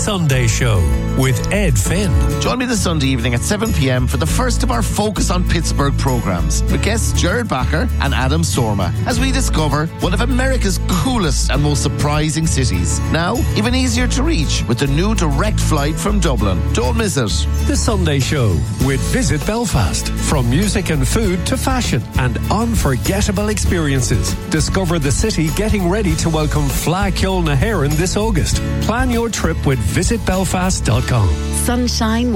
Sunday Show with Ed Finn. Join me this Sunday evening at 7 p.m. for the first of our Focus on Pittsburgh programmes with guests Jared Bacher and Adam Sorma as we discover one of America's coolest and most surprising cities. Now, even easier to reach with the new direct flight from Dublin. Don't miss it. The Sunday Show with Visit Belfast. From music and food to fashion and unforgettable experiences. Discover the city getting ready to welcome Fleadh Cheoil na hÉireann this August. Plan your trip with visitbelfast.com. Sunshine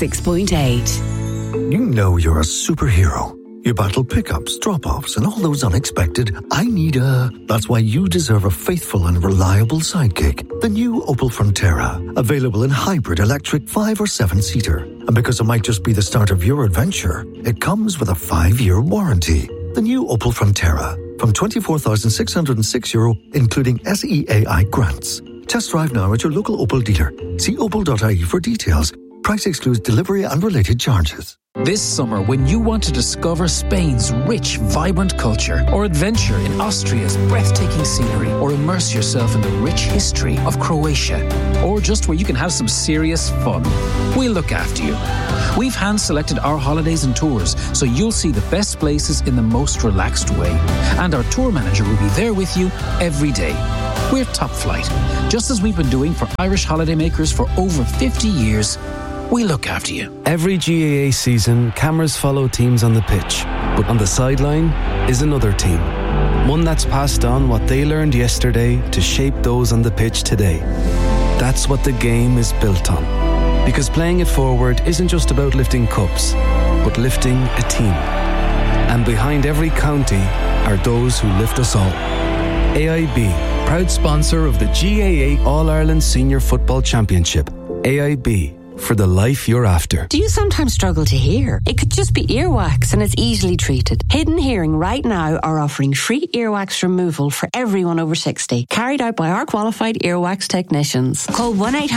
106.8. You know you're a superhero. You battle pickups, drop-offs, and all those unexpected That's why you deserve a faithful and reliable sidekick. The new Opel Frontera. Available in hybrid, electric, 5 or 7-seater. And because it might just be the start of your adventure, it comes with a 5-year warranty. The new Opel Frontera. From €24,606, including SEAI grants. Test drive now at your local Opel dealer. See opel.ie for details. Price excludes delivery and related charges. This summer, when you want to discover Spain's rich, vibrant culture, or adventure in Austria's breathtaking scenery, or immerse yourself in the rich history of Croatia, or just where you can have some serious fun, we'll look after you. We've hand-selected our holidays and tours, so you'll see the best places in the most relaxed way. And our tour manager will be there with you every day. We're top flight, just as we've been doing for Irish holidaymakers for over 50 years. We look after you. Every GAA season, cameras follow teams on the pitch, but on the sideline is another team. One that's passed on what they learned yesterday to shape those on the pitch today. That's what the game is built on. Because playing it forward isn't just about lifting cups, but lifting a team. And behind every county are those who lift us all. AIB, proud sponsor of the GAA All-Ireland Senior Football Championship. AIB, for the life you're after. Do you sometimes struggle to hear? It could just be earwax and it's easily treated. Hidden Hearing right now are offering free earwax removal for everyone over 60, carried out by our qualified earwax technicians. Call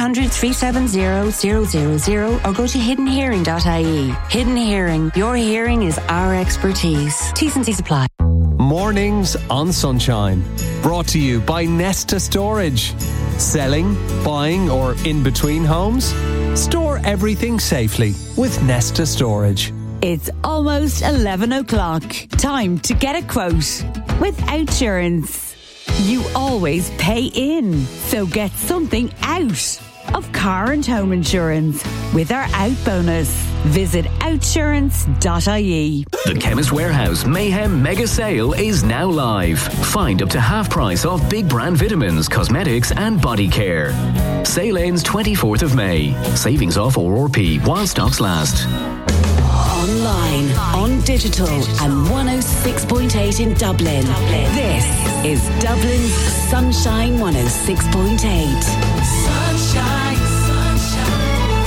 1-800-370-000 or go to hiddenhearing.ie. Hidden Hearing, your hearing is our expertise. T's and C's apply. Mornings on Sunshine. Brought to you by Nesta Storage. Selling, buying or in between homes? Store everything safely with Nesta Storage. It's almost 11 o'clock. Time to get a quote with Outsurance. You always pay in, so get something out of car and home insurance with our out bonus. Visit outsurance.ie. The Chemist Warehouse Mayhem Mega Sale is now live. Find up to half price off big brand vitamins, cosmetics and body care. Sale ends 24th of May. Savings off RRP while stocks last. Online, on digital and 106.8 in Dublin. This is Dublin's Sunshine 106.8. Sunshine, sunshine,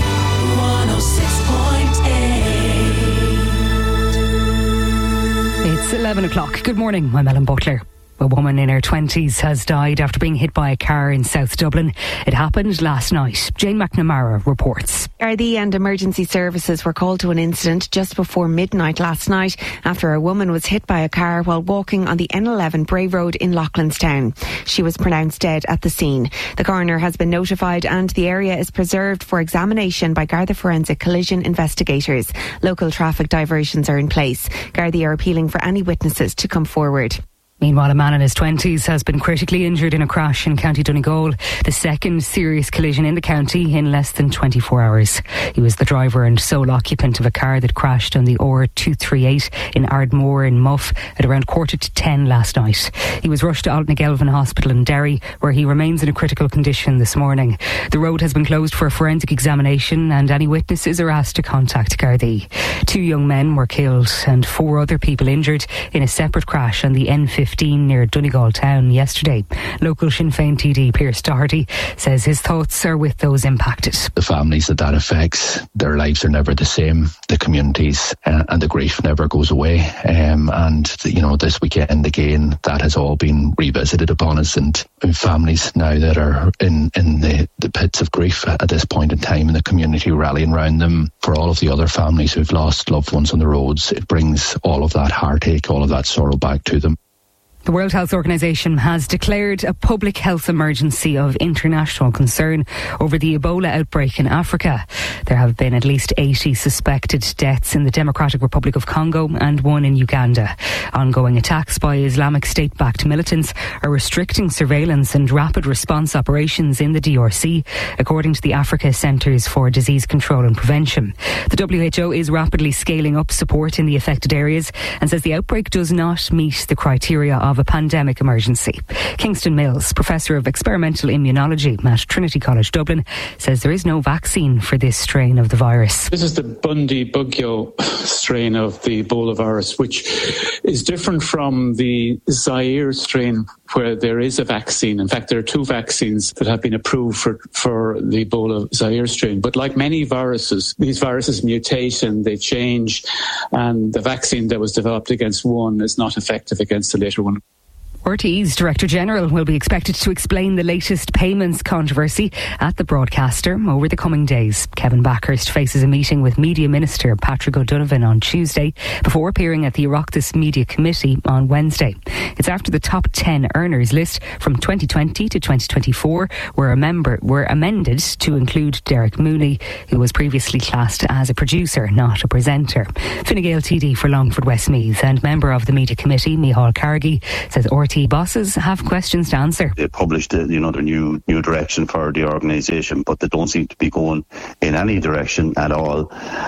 106.8. It's 11 o'clock. Good morning, I'm Ellen Butler. A woman in her 20s has died after being hit by a car in South Dublin. It happened last night. Jane McNamara reports. Gardaí and emergency services were called to an incident just before midnight last night after a woman was hit by a car while walking on the N11 Bray Road in Loughlinstown. She was pronounced dead at the scene. The coroner has been notified and the area is preserved for examination by Garda Forensic collision investigators. Local traffic diversions are in place. Gardaí are appealing for any witnesses to come forward. Meanwhile, a man in his 20s has been critically injured in a crash in County Donegal, the second serious collision in the county in less than 24 hours. He was the driver and sole occupant of a car that crashed on the R238 in Ardmore in Muff at around 9:45 last night. He was rushed to Altnagelvin Hospital in Derry, where he remains in a critical condition this morning. The road has been closed for a forensic examination and any witnesses are asked to contact Gardaí. 2 young men were killed and 4 other people injured in a separate crash on the N15 near Donegal town yesterday. Local Sinn Féin TD Pearse Doherty says his thoughts are with those impacted. The families that affects, their lives are never the same. The communities and the grief never goes away. And this weekend again, that has all been revisited upon us, and families now that are in the pits of grief at this point in time, and the community rallying around them. For all of the other families who've lost loved ones on the roads, it brings all of that heartache, all of that sorrow back to them. The World Health Organization has declared a public health emergency of international concern over the Ebola outbreak in Africa. There have been at least 80 suspected deaths in the Democratic Republic of Congo and one in Uganda. Ongoing attacks by Islamic State-backed militants are restricting surveillance and rapid response operations in the DRC, according to the Africa Centres for Disease Control and Prevention. The WHO is rapidly scaling up support in the affected areas and says the outbreak does not meet the criteria of a pandemic emergency. Kingston Mills, Professor of Experimental Immunology at Trinity College Dublin, says there is no vaccine for this strain of the virus. This is the Bundibugyo strain of the Ebola virus, which is different from the Zaire strain, where there is a vaccine. In fact, there are 2 vaccines that have been approved for the Ebola Zaire strain. But like many viruses, these viruses mutate and they change, and the vaccine that was developed against one is not effective against the later one. RTÉ's Director General will be expected to explain the latest payments controversy at the broadcaster over the coming days. Kevin Backhurst faces a meeting with Media Minister Patrick O'Donovan on Tuesday before appearing at the Oireachtas Media Committee on Wednesday. It's after the top 10 earners list from 2020 to 2024 were amended to include Derek Mooney, who was previously classed as a producer, not a presenter. Fine Gael TD for Longford Westmeath and member of the Media Committee, Micheál Carrigy, says RTÉ bosses have questions to answer. They published their new direction for the organisation, but they don't seem to be going in any direction at all.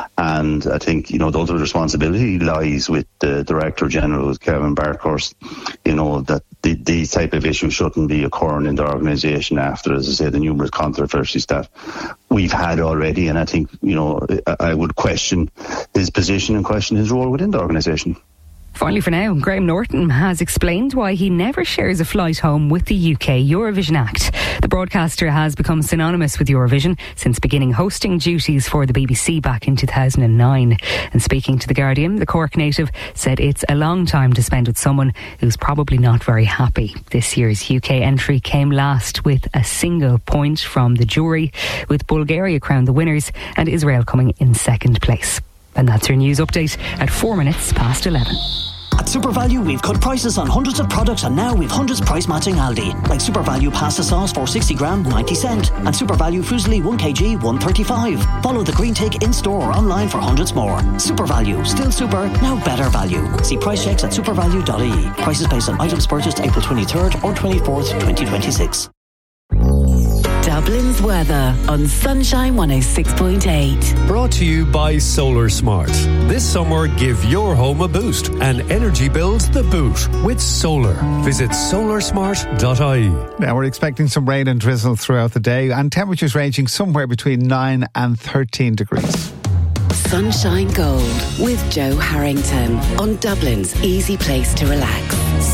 And I think, the ultimate responsibility lies with the Director General, Kevin Backhurst, that these type of issues shouldn't be occurring in the organisation after, as I say, the numerous controversies that we've had already. And I think, I would question his position and question his role within the organisation. Finally for now, Graham Norton has explained why he never shares a flight home with the UK Eurovision act. The broadcaster has become synonymous with Eurovision since beginning hosting duties for the BBC back in 2009. And speaking to The Guardian, the Cork native said it's a long time to spend with someone who's probably not very happy. This year's UK entry came last with a single point from the jury, with Bulgaria crowned the winners and Israel coming in second place. And that's your news update at 4 minutes past 11. At SuperValu, we've cut prices on hundreds of products, and now we've hundreds price matching Aldi. Like SuperValu pasta sauce for 60 gram, 90 cent. And SuperValu fusilli 1 kg, 135. Follow the green tick in store or online for hundreds more. SuperValu, still super, now better value. See price checks at supervalu.ie. Prices based on items purchased April 23rd or 24th, 2026. Dublin's weather on Sunshine 106.8. Brought to you by Solar Smart. This summer, give your home a boost and energy bills the boot with solar. Visit solarsmart.ie. Now we're expecting some rain and drizzle throughout the day and temperatures ranging somewhere between 9 and 13 degrees. Sunshine Gold with Joe Harrington on Dublin's easy place to relax.